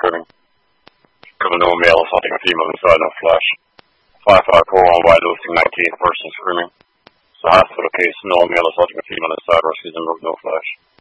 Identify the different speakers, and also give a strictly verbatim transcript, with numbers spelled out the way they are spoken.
Speaker 1: screaming. Criminal male assaulting a female inside, no flash. five five four one wide listing nineteenth person screaming. It's a hospital case, no male assaulting a female inside, rescues in no flash.